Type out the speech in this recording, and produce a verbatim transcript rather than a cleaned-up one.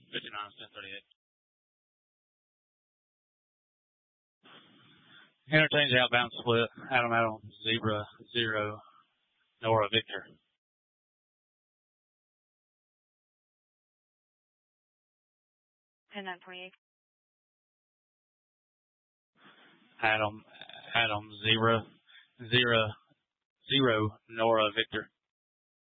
fifty-nine, ten thirty-eight. Interchange outbound split. Adam, Adam, Zebra, zero, Nora, Victor. ten nine twenty-eight. Adam, Adam, zero, zero, zero, Nora, Victor.